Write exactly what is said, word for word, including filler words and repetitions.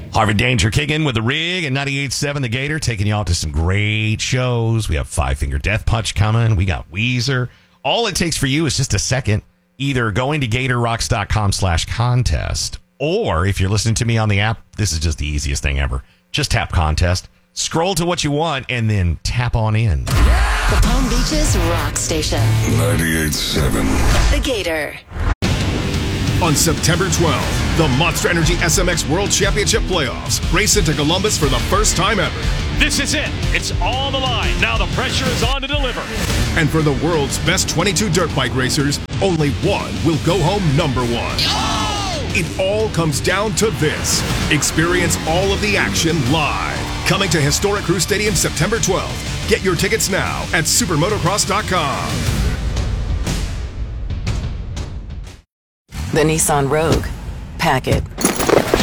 Harvey Danger kicking with the rig and ninety-eight point seven The Gator, taking you out to some great shows. We have Five Finger Death Punch coming. We got Weezer. All it takes for you is just a second, either going to gatorrocks.com slash contest, or if you're listening to me on the app, this is just the easiest thing ever. Just tap contest, scroll to what you want, and then tap on in. The Palm Beaches Rock Station. ninety-eight point seven The Gator. On September twelfth, the Monster Energy S M X World Championship Playoffs race into Columbus for the first time ever. This is it. It's on the line. Now the pressure is on to deliver. And for the world's best twenty-two dirt bike racers, only one will go home number one. Oh! It all comes down to this. Experience all of the action live. Coming to Historic Crew Stadium September twelfth. Get your tickets now at supermotocross dot com. The Nissan Rogue. Pack it.